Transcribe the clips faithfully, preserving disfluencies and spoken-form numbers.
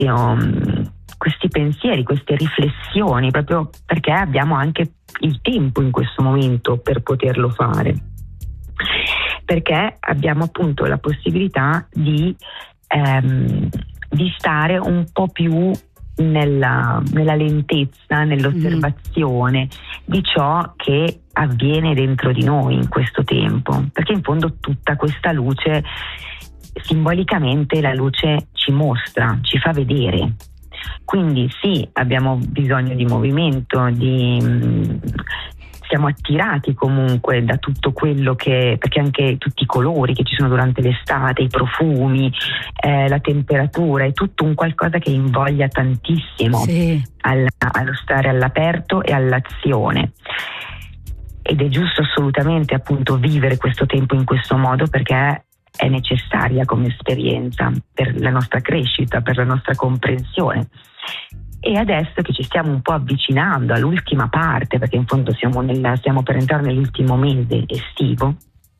um, questi pensieri, queste riflessioni, proprio perché abbiamo anche il tempo in questo momento per poterlo fare, perché abbiamo appunto la possibilità di, ehm, di stare un po' più nella, nella lentezza, nell'osservazione mm. di ciò che avviene dentro di noi in questo tempo, perché in fondo tutta questa luce, simbolicamente la luce ci mostra, ci fa vedere. Quindi sì, abbiamo bisogno di movimento, di siamo attirati comunque da tutto quello che, perché anche tutti i colori che ci sono durante l'estate, i profumi, eh, la temperatura, è tutto un qualcosa che invoglia tantissimo sì. alla, allo stare all'aperto e all'azione. Ed è giusto assolutamente appunto vivere questo tempo in questo modo, perché è necessaria come esperienza per la nostra crescita, per la nostra comprensione. E adesso che ci stiamo un po' avvicinando all'ultima parte, perché in fondo siamo, nella, stiamo per entrare nell'ultimo mese estivo,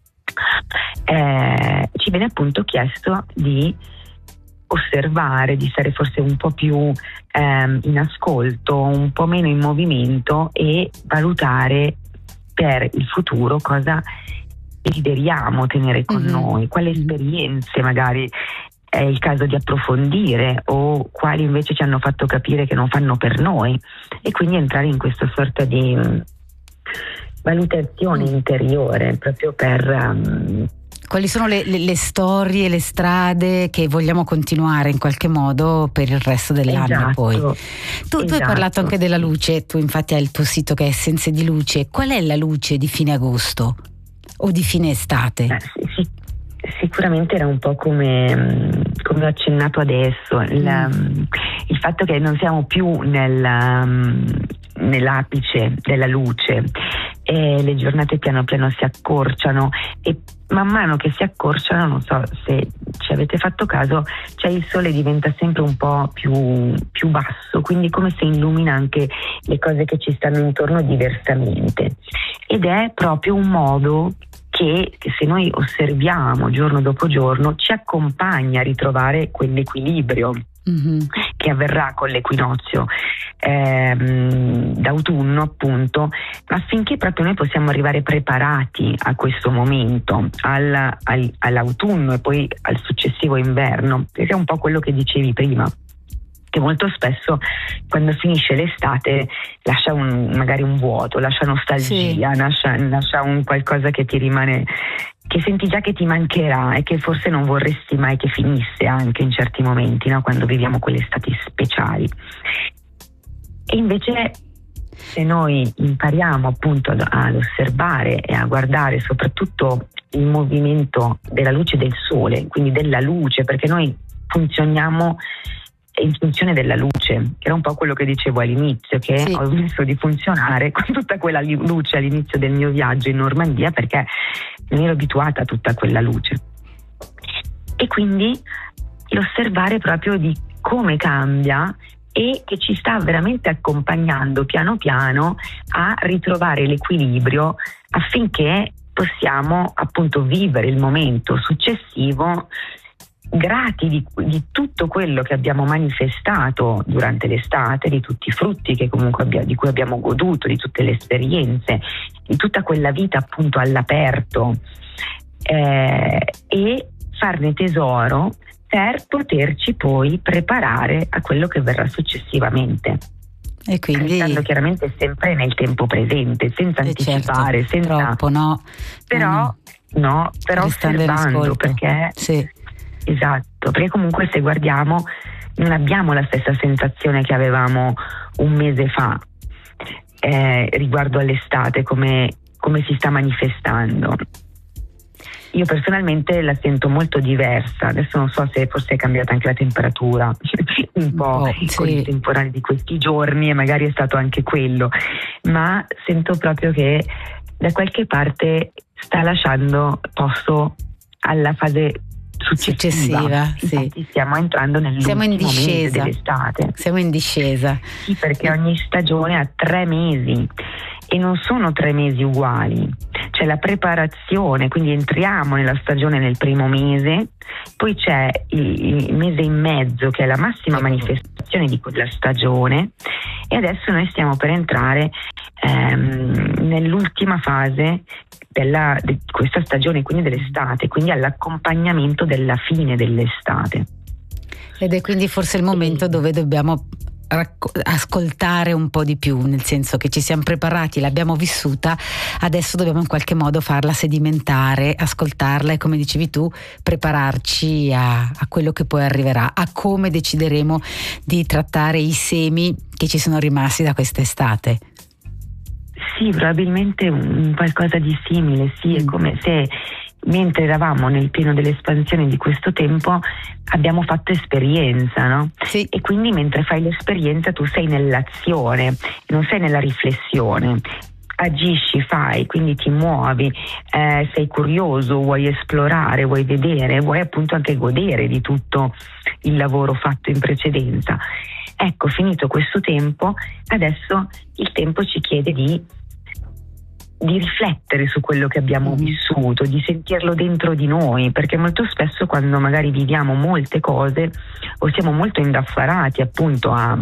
eh, ci viene appunto chiesto di osservare, di stare forse un po' più ehm, in ascolto, un po' meno in movimento, e valutare per il futuro cosa desideriamo tenere con mm-hmm. noi, quali esperienze magari è il caso di approfondire, o quali invece ci hanno fatto capire che non fanno per noi, e quindi entrare in questa sorta di um, valutazione mm. interiore, proprio per um, quali sono le, le, le storie, le strade che vogliamo continuare in qualche modo per il resto dell'anno. Esatto, poi tu, esatto. tu hai parlato anche della luce, tu infatti hai il tuo sito che è Essenze di Luce. Qual è la luce di fine agosto o di fine estate? Eh, sì, sì. Sicuramente era un po' come, come ho accennato adesso, il, mm. il fatto che non siamo più nel, nell'apice della luce, e le giornate piano piano si accorciano, e man mano che si accorciano, non so se ci avete fatto caso, cioè il sole diventa sempre un po' più, più basso, quindi come se illumina anche le cose che ci stanno intorno diversamente, ed è proprio un modo che, se noi osserviamo giorno dopo giorno, ci accompagna a ritrovare quell'equilibrio mm-hmm. che avverrà con l'equinozio ehm, d'autunno, appunto, affinché proprio noi possiamo arrivare preparati a questo momento, al, al, all'autunno e poi al successivo inverno, perché è un po' quello che dicevi prima, che molto spesso quando finisce l'estate lascia un, magari un vuoto, lascia nostalgia, sì. lascia, lascia un qualcosa che ti rimane, che senti già che ti mancherà e che forse non vorresti mai che finisse, anche in certi momenti, no? Quando viviamo quelle estati speciali. E invece, se noi impariamo appunto ad, ad osservare e a guardare soprattutto il movimento della luce del sole, quindi della luce, perché noi funzioniamo in funzione della luce, che era un po' quello che dicevo all'inizio, che sì. ho smesso di funzionare con tutta quella luce all'inizio del mio viaggio in Normandia, perché non ero abituata a tutta quella luce. E quindi l'osservare proprio di come cambia, e che ci sta veramente accompagnando piano piano a ritrovare l'equilibrio, affinché possiamo appunto vivere il momento successivo grati di, di tutto quello che abbiamo manifestato durante l'estate, di tutti i frutti che comunque abbia, di cui abbiamo goduto, di tutte le esperienze, di tutta quella vita appunto all'aperto, eh, e farne tesoro per poterci poi preparare a quello che verrà successivamente. E quindi restando chiaramente sempre nel tempo presente, senza anticipare, certo, senza troppo, no? però no, no però osservando, perché sì. Esatto, perché comunque se guardiamo non abbiamo la stessa sensazione che avevamo un mese fa eh, riguardo all'estate, come, come si sta manifestando. Io personalmente la sento molto diversa, adesso non so se forse è cambiata anche la temperatura un po' oh, con sì. i temporali di questi giorni, e magari è stato anche quello, ma sento proprio che da qualche parte sta lasciando posto alla fase successiva, successiva infatti sì. stiamo entrando nell'ultimo siamo in mese discesa dell'estate. Siamo in discesa. Sì, perché ogni stagione ha tre mesi, e non sono tre mesi uguali. C'è la preparazione, quindi entriamo nella stagione nel primo mese, poi c'è il, il mese in mezzo che è la massima manifestazione di quella stagione, e adesso noi stiamo per entrare ehm, nell'ultima fase della, di questa stagione, quindi dell'estate, quindi all'accompagnamento della fine dell'estate. Ed è quindi forse il momento dove dobbiamo racco- ascoltare un po' di più, nel senso che ci siamo preparati, l'abbiamo vissuta, adesso dobbiamo in qualche modo farla sedimentare, ascoltarla e, come dicevi tu, prepararci a, a quello che poi arriverà, a come decideremo di trattare i semi che ci sono rimasti da quest'estate. Sì, probabilmente un qualcosa di simile, sì, è come se mentre eravamo nel pieno dell'espansione di questo tempo abbiamo fatto esperienza, no? Sì. E quindi mentre fai l'esperienza tu sei nell'azione, non sei nella riflessione. Agisci, fai, quindi ti muovi, eh, sei curioso, vuoi esplorare, vuoi vedere, vuoi appunto anche godere di tutto il lavoro fatto in precedenza. Ecco, finito questo tempo, adesso il tempo ci chiede di di riflettere su quello che abbiamo vissuto, di sentirlo dentro di noi, perché molto spesso quando magari viviamo molte cose o siamo molto indaffarati appunto a,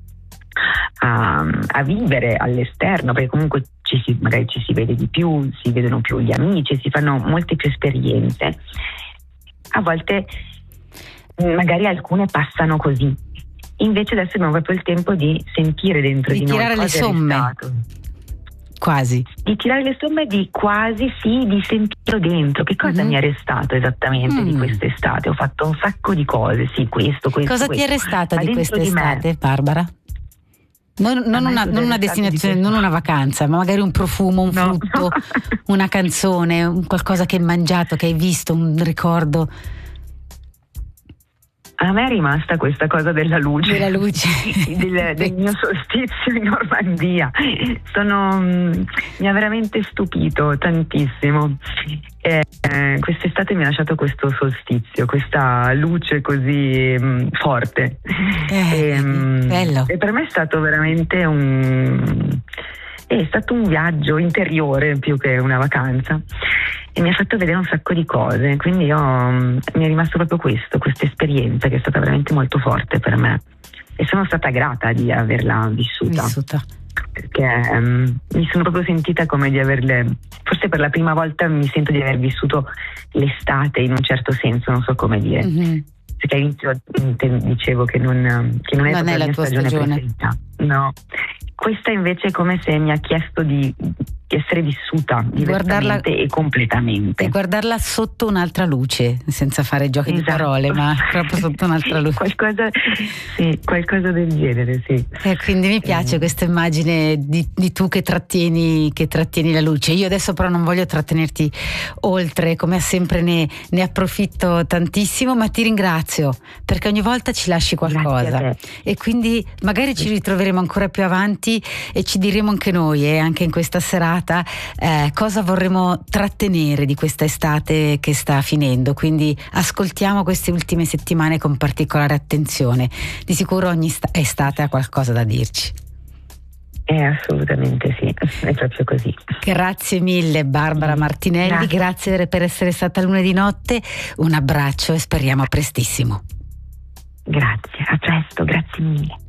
a, a vivere all'esterno, perché comunque ci si, magari ci si vede di più, si vedono più gli amici, si fanno molte più esperienze, a volte magari alcune passano così, invece adesso abbiamo proprio il tempo di sentire dentro di, di noi tirare le somme. Quasi. Di tirare le somme di quasi, sì, di sentirlo dentro. Che cosa mm-hmm. mi è restato esattamente mm. di quest'estate? Ho fatto un sacco di cose, sì, questo, questo, Cosa questo. ti è restata Ma di quest'estate, di Barbara? Non, non, una, non una destinazione, non una vacanza, ma magari un profumo, un no. frutto, una canzone, un qualcosa che hai mangiato, che hai visto, un ricordo. A me è rimasta questa cosa della luce, della luce. del, del mio solstizio in Normandia. Sono, mi ha veramente stupito tantissimo. Eh, eh, quest'estate mi ha lasciato questo solstizio, questa luce così mh, forte. Eh, e, bello. E per me è stato veramente un... è stato un viaggio interiore più che una vacanza, e mi ha fatto vedere un sacco di cose, quindi io, mi è rimasto proprio questo, questa esperienza che è stata veramente molto forte per me, e sono stata grata di averla vissuta, vissuta. perché um, mi sono proprio sentita come di averle, forse per la prima volta mi sento di aver vissuto l'estate in un certo senso, non so come dire. Mm-hmm. Perché all'inizio dicevo che non, che non è, non è la, la mia tua stagione, stagione preferita. No, questa invece è come se mi ha chiesto di, di essere vissuta diversamente e completamente. E guardarla sotto un'altra luce, senza fare giochi esatto. di parole, ma proprio sotto un'altra luce. qualcosa, sì, qualcosa del genere, sì. E quindi mi piace eh. questa immagine di, di tu che trattieni, che trattieni la luce. Io adesso però non voglio trattenerti oltre, come sempre ne, ne approfitto tantissimo, ma ti ringrazio perché ogni volta ci lasci qualcosa e quindi magari ci ritroveremo ancora più avanti e ci diremo anche noi, e eh, anche in questa serata, eh, cosa vorremmo trattenere di questa estate che sta finendo. Quindi ascoltiamo queste ultime settimane con particolare attenzione. Di sicuro ogni st- estate ha qualcosa da dirci. Eh, assolutamente sì, è proprio così. Grazie mille Barbara Martinelli, grazie, grazie per essere stata lunedì notte, un abbraccio e speriamo a prestissimo. Grazie, a presto, grazie mille.